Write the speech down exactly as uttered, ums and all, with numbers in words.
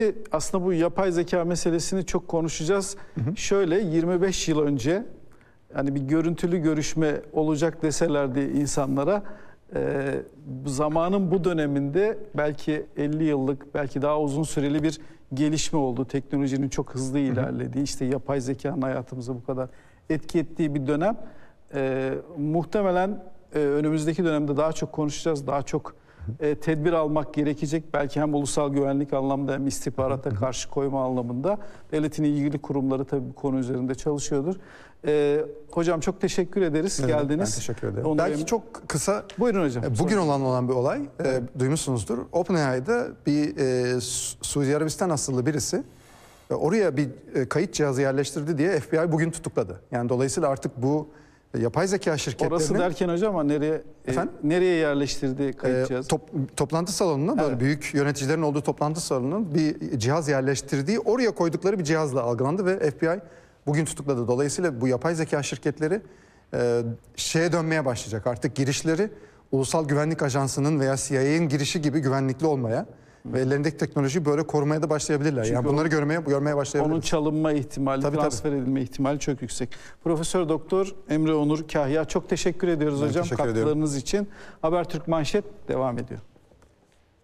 Aslında bu yapay zeka meselesini çok konuşacağız. Hı hı. Şöyle yirmi beş yıl önce hani bir görüntülü görüşme olacak deselerdi insanlara, e, zamanın bu döneminde belki elli yıllık, belki daha uzun süreli bir gelişme oldu. Teknolojinin çok hızlı ilerlediği, işte yapay zekanın hayatımıza bu kadar etki ettiği bir dönem. E, muhtemelen e, önümüzdeki dönemde daha çok konuşacağız, daha çok E, tedbir almak gerekecek. Belki hem ulusal güvenlik anlamda hem istihbarata karşı koyma anlamında. Devletin ilgili kurumları tabii bu konu üzerinde çalışıyordur. E, hocam çok teşekkür ederiz. Evet, geldiniz. Ben teşekkür ederim. Onu Belki hem... çok kısa. Buyurun hocam. Bugün sorun. olan olan bir olay. Evet. E, duymuşsunuzdur. OpenAI'da bir e, Suudi Arabistan asıllı birisi e, oraya bir e, kayıt cihazı yerleştirdi diye F B I bugün tutukladı. Yani dolayısıyla artık bu yapay zeka şirketlerinin... Orası derken hocam ama nereye e, nereye yerleştirdi kayıt cihazı? E, top, toplantı salonuna, böyle evet, büyük yöneticilerin olduğu toplantı salonuna bir cihaz yerleştirdiği, oraya koydukları bir cihazla algılandı ve F B I bugün tutukladı. Dolayısıyla bu yapay zeka şirketleri e, şeye dönmeye başlayacak. Artık girişleri Ulusal Güvenlik Ajansı'nın veya C I A'nin girişi gibi güvenlikli olmaya ve ellerindeki teknolojiyi böyle korumaya da başlayabilirler. Çünkü yani bunları o, görmeye görmeye başlayabilirler. Onun çalınma ihtimali, tabii, transfer tabii. edilme ihtimali çok yüksek. Profesör Doktor Emre Onur Kahya, çok teşekkür ediyoruz ben hocam teşekkür katkılarınız ediyorum. için. Habertürk Manşet devam ediyor.